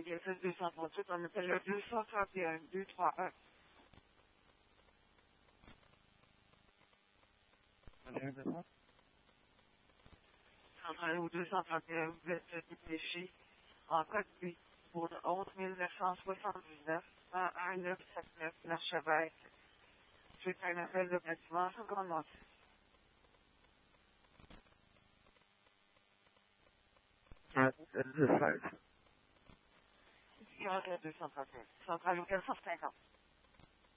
ISS 238, on appelle le 231 231. Centrale au 231, vous êtes dépêché en code B pour 11 979 1979 l'Archevêque. C'est un appel de bâtiment sur Grande-Montée. Centrale 231. Centrale au 450.